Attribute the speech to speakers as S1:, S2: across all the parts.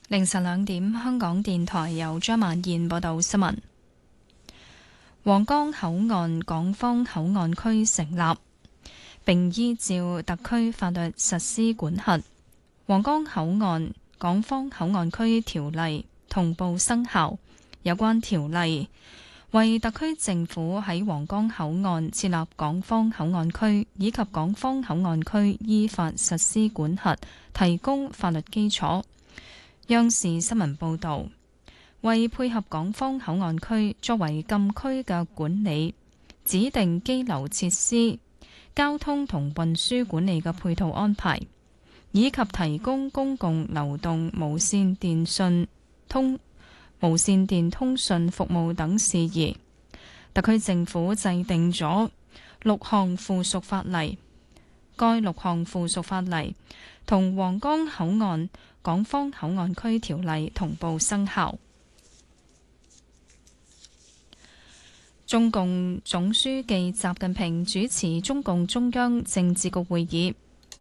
S1: 凌晨2點，香港電台由張曼燕報道新聞。皇崗口岸港方口岸區成立，並依照特區法律實施管轄。皇崗口岸港方口岸區條例同步生效。有關條例為特區政府喺皇崗口岸設立港方口岸區以及港方口岸區依法實施管轄提供法律基礎。央視新聞報導，為配合港方口岸區作為禁區嘅管理、指定羈留設施、交通同運輸管理嘅配套安排，以及提供公共流動無線電通訊服務等事宜，特區政府制定咗6項附屬法例。該6項附屬法例同皇崗口岸港方口岸區條例同步生效。中共總書記習近平主持中共中央政治局會議，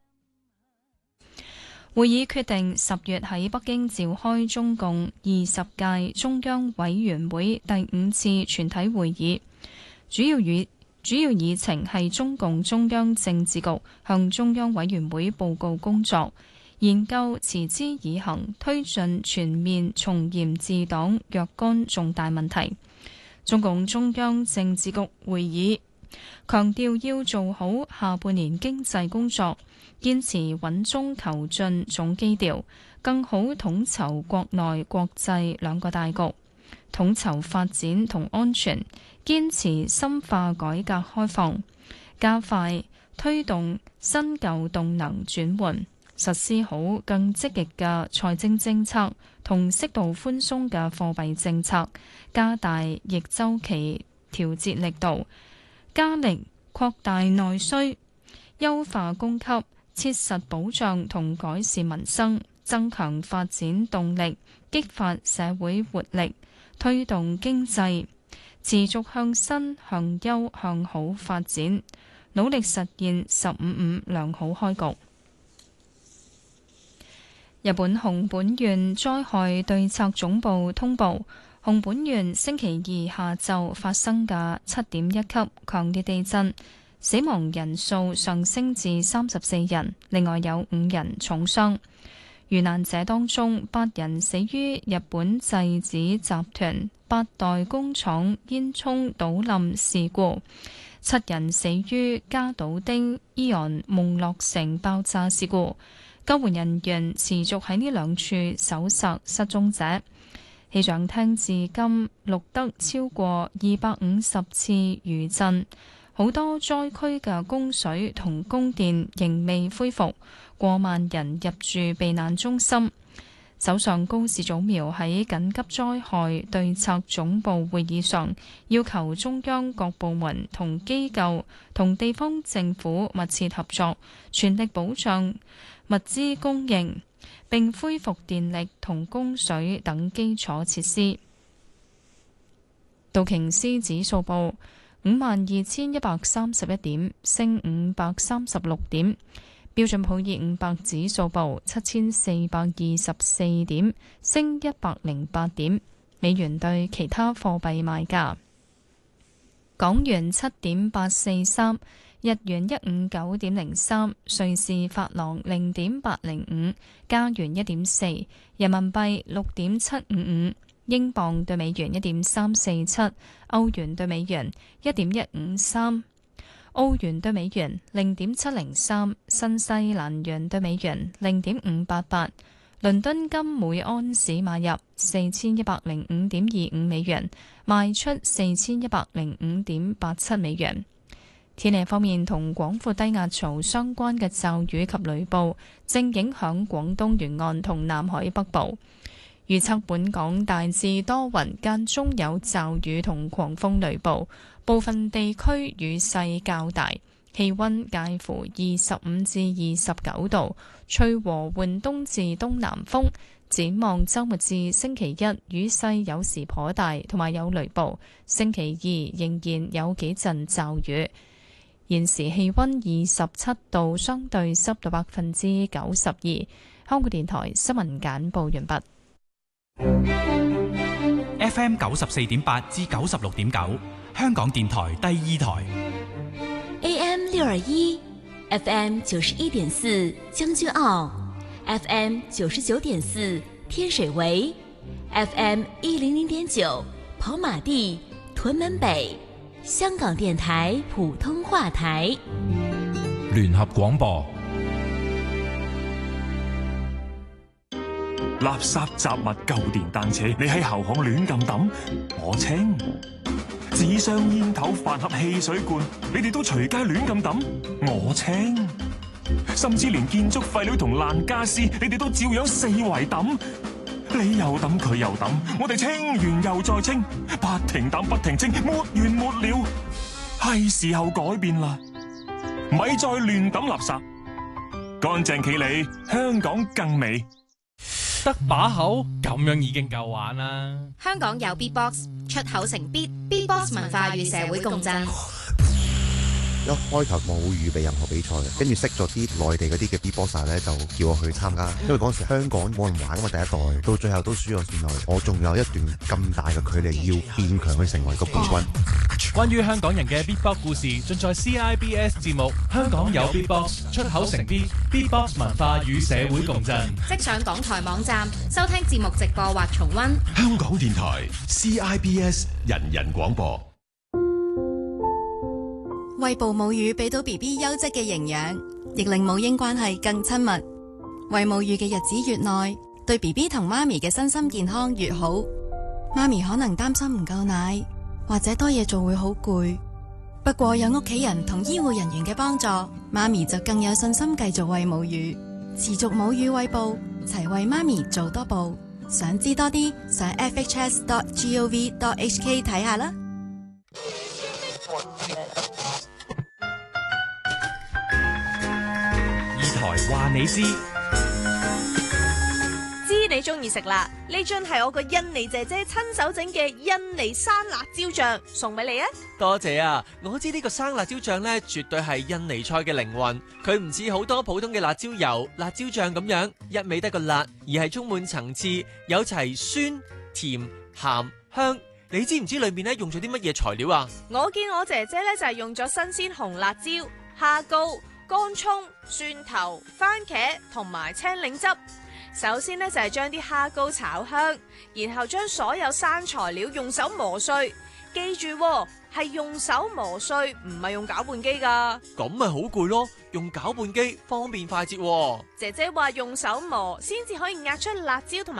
S1: 會議決定10月喺北京召開中共20屆中央委員會第5次全體會議，主要議程係中共中央政治局向中央委員會報告工作，研究持之以恒推進全面從嚴治黨若干重大問題。中共中央政治局會議強調要做好下半年經濟工作，堅持穩中求進總基調，更好統籌國內國際兩個大局，統籌發展同安全，堅持深化改革開放，加快推動新舊動能轉換，實施好更積極嘅財政政策同適度寬鬆嘅貨幣政策，加大逆周期調節力度，加力擴大內需，優化供給，切實保障同改善民生，增強發展動力，激發社會活力，推動經濟持續向新、向優、向好發展，努力實現15良好開局。日本熊本縣災害對策總部通報，熊本縣星期二下晝發生嘅7.1級強烈地震，死亡人數上升至34人，另外有5人重傷。遇難者當中8人死於日本製紙集團8代工廠煙囪倒冧事故，7人死於加島町伊昂蒙洛城爆炸事故。救援人員持續喺呢兩處搜索失蹤者。氣象廳至今錄得超過250次餘震，好多災區嘅供水同供電仍未恢復，過萬人入住避難中心。首相高市早苗喺緊急災害對策總部會議上，要求中央各部門同機構同地方政府密切合作，全力保障物資供應，並恢復電力同供水等基礎設施。道瓊斯指數報52,131點，升536點。標準普爾500指數報7,424點，升108點。美元對其他貨幣賣價：港元7.843，日元159.03，瑞士法郎0.805，加元1.4，人民幣6.755，英鎊對美元1.347，歐元對美元1.153。澳元對美元0.703，新西蘭元對美元0.588，倫敦金每安士買入4105.25美元，賣出4105.87美元。天氣方面，同廣闊低壓槽相關嘅驟雨及雷暴正影響廣東沿岸同南海北部。預測本港大致多雲，間中有驟雨同狂風雷暴，部分地區雨勢較大，氣溫介乎25至29度，吹和緩東至東南風。展望週末至星期一，雨勢有時頗大，同埋有雷暴。星期二仍然有幾陣驟雨。現時氣溫27度，相對濕度92%。香港電台新聞簡報完畢。
S2: FM 94.8至96.9，香港電台第二台。
S3: AM 621，FM 91.4將軍澳，FM 99.4天水圍，FM 100.9跑馬地屯門北，香港電台普通話台。
S4: 聯合廣播。
S5: 垃圾雜物舊電單車，你喺後巷亂咁抌，我清；紙箱煙頭飯盒汽水罐，你哋都隨街亂咁抌，我清；甚至連建築廢料同爛家私，你哋都照樣四圍抌，你又抌佢又抌，我哋清完又再清，不停抌不停清，沒完沒了。係時候改變啦，咪再亂抌垃圾，乾淨企理，香港更美。
S6: 得把口咁樣已經夠玩啦！
S7: 香港有 Beatbox， 出口成 Beatbox 文化與社會共振。
S8: 一開頭冇預備任何比賽嘅，跟住識咗啲內地嗰啲嘅 Beatboxer 咧，就叫我去參加。因為嗰時香港冇人玩啊嘛，第一代到最後都輸咗線內，我仲有一段咁大嘅距離要變強去成為個冠軍。
S6: 關於香港人嘅 Beatbox 故事，盡在 CIBS 節目《香港有 Beatbox》，出口成 Beatbox 文化與社會共振。
S7: 即上港台網站收聽節目直播或重溫。
S9: 香港電台 CIBS 人人廣播。
S10: 餵哺母乳俾到 BB 優質嘅營養，亦令母嬰關係更親密。餵母乳嘅日子越耐，對 BB 同媽咪嘅身心健康越好。媽咪可能擔心唔夠奶，或者多嘢做會好攰。不過有屋企人同醫護人員嘅幫助，媽咪就更有信心繼續餵母乳。持續母乳餵哺，齊為媽咪做多步。想知多啲，上 fhs.gov.hk 睇下啦。
S2: 台話你知，
S11: 知你中意食辣，呢樽係我個印尼姐姐親手整嘅印尼生辣椒醬，送俾你啊！
S12: 多謝啊！我知呢個生辣椒醬呢，絕對係印尼菜嘅靈魂。佢唔似好多普通嘅辣椒油、辣椒醬咁樣一味得個辣，而係充滿層次，有齊酸、甜、鹹、香。你知唔知裏面呢用咗啲乜嘢材料啊？
S11: 我見我姐姐呢就係用咗新鮮紅辣椒、蝦膏、乾蔥、蒜頭、番茄同埋青檸汁。首先呢，就係將啲蝦膏炒香，然後將所有生材料用手磨碎。記住喎，係用手磨碎，唔係用攪拌機噶。
S12: 咁咪好攰咯，用攪拌機方便快捷喎。
S11: 姐姐話用手磨先至可以壓出辣椒同埋